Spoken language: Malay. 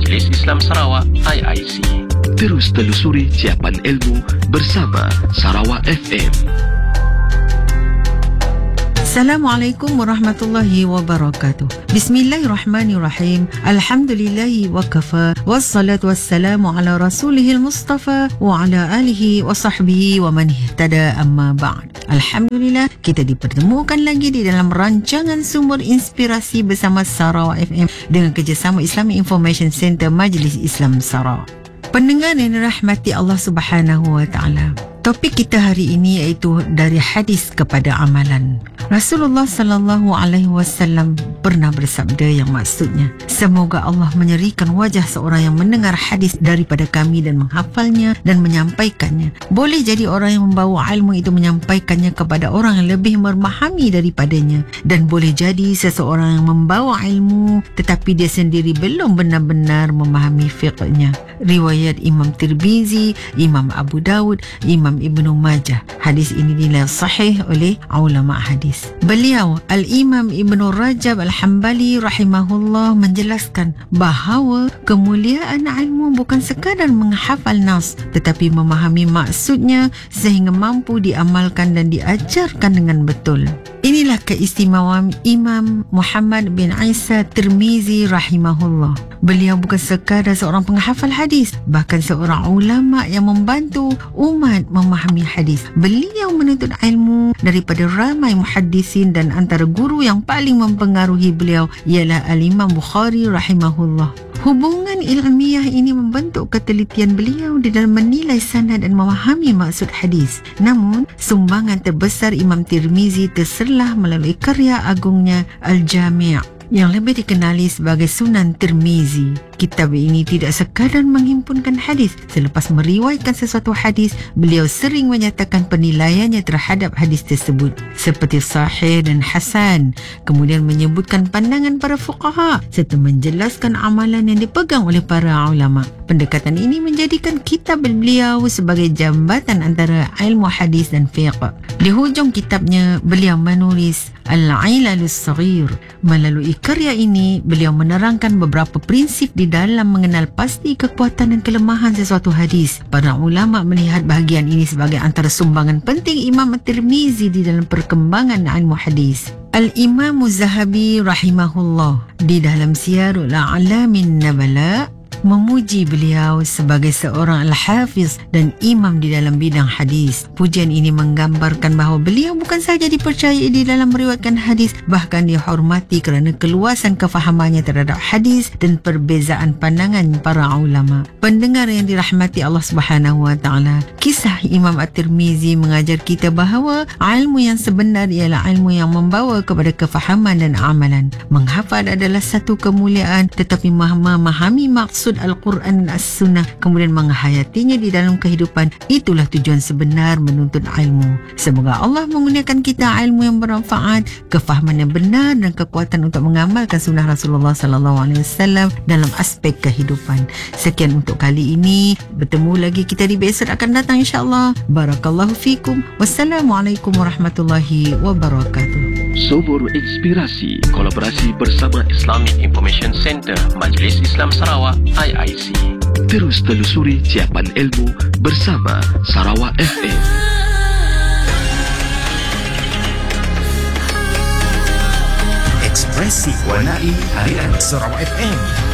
Majlis Islam Sarawak IIC. Terus telusuri siapan ilmu bersama Sarawak FM. Assalamualaikum warahmatullahi wabarakatuh. Bismillahirrahmanirrahim. Alhamdulillahi wa kafa. Wassalatu wassalamu ala rasulihil mustafa wa ala alihi wa sahbihi wa man ihtada amma ba'd. Alhamdulillah, kita dipertemukan lagi di dalam rancangan Sumber Inspirasi bersama Sarawak FM dengan kerjasama Islamic Information Center Majlis Islam Sarawak. Pendengar yang dirahmati Allah Subhanahu wa taala. Topik kita hari ini iaitu dari hadis kepada amalan. Rasulullah sallallahu alaihi wasallam pernah bersabda yang maksudnya, semoga Allah menyerikan wajah seorang yang mendengar hadis daripada kami dan menghafalnya dan menyampaikannya. Boleh jadi orang yang membawa ilmu itu menyampaikannya kepada orang yang lebih memahami daripadanya, dan boleh jadi seseorang yang membawa ilmu tetapi dia sendiri belum benar-benar memahami fiqhnya. Riwayat Imam Tirmizi, Imam Abu Dawud, Imam Ibnu Majah. Hadis ini dinilai sahih oleh ulama hadis. Beliau Al-Imam Ibnu Rajab Al-Hambali rahimahullah menjelaskan bahawa kemuliaan ilmu bukan sekadar menghafal nas, tetapi memahami maksudnya sehingga mampu diamalkan dan diajarkan dengan betul. Inilah keistimewaan Imam Muhammad bin Isa Tirmizi rahimahullah. Beliau bukan sekadar seorang penghafal hadis, bahkan seorang ulama yang membantu umat memahami hadis. Beliau menuntut ilmu daripada ramai muhaddisin, dan antara guru yang paling mempengaruhi beliau ialah Al-Imam Bukhari rahimahullah. Hubungan ilmiah ini membentuk ketelitian beliau di dalam menilai sanad dan memahami maksud hadis. Namun, sumbangan terbesar Imam Tirmizi terserlah melalui karya agungnya Al-Jami' yang lebih dikenali sebagai Sunan Tirmizi. Kitab ini tidak sekadar menghimpunkan hadis. Selepas meriwayatkan sesuatu hadis, beliau sering menyatakan penilaiannya terhadap hadis tersebut seperti sahih dan hasan, kemudian menyebutkan pandangan para fuqaha serta menjelaskan amalan yang dipegang oleh para ulama. Pendekatan ini menjadikan kitab beliau sebagai jambatan antara ilmu hadis dan fiqh. Di hujung kitabnya, beliau menulis Al-Ilalus Saghir. Melalui karya ini, beliau menerangkan beberapa prinsip di dalam mengenal pasti kekuatan dan kelemahan sesuatu hadis. Para ulama melihat bahagian ini sebagai antara sumbangan penting Imam At-Tirmizi di dalam perkembangan ilmu hadis. Al-Imam Az-Zahabi rahimahullah di dalam Siyarul A'lamin Nabala memuji beliau sebagai seorang al-hafiz dan imam di dalam bidang hadis. Pujian ini menggambarkan bahawa beliau bukan sahaja dipercayai di dalam meriwayatkan hadis, bahkan dihormati kerana keluasan kefahamannya terhadap hadis dan perbezaan pandangan para ulama. Pendengar yang dirahmati Allah Subhanahu wa taala, kisah Imam At-Tirmizi mengajar kita bahawa ilmu yang sebenar ialah ilmu yang membawa kepada kefahaman dan amalan. Menghafal adalah satu kemuliaan, tetapi memahami maksud Al-Quran dan As-Sunnah kemudian menghayatinya di dalam kehidupan, itulah tujuan sebenar menuntut ilmu. Semoga Allah menggunakan kita ilmu yang bermanfaat, kefahaman yang benar dan kekuatan untuk mengamalkan sunnah Rasulullah sallallahu alaihi wasallam dalam aspek kehidupan. Sekian untuk kali ini. Bertemu lagi kita di besok akan datang insya-Allah. Barakallahu fikum. Wassalamualaikum warahmatullahi wabarakatuh. Sumber Inspirasi Kolaborasi bersama Islamic Information Center Majlis Islam Sarawak IIC. Terus telusuri siapan ilmu bersama Sarawak FM. Ekspresi warnai harian Sarawak FM.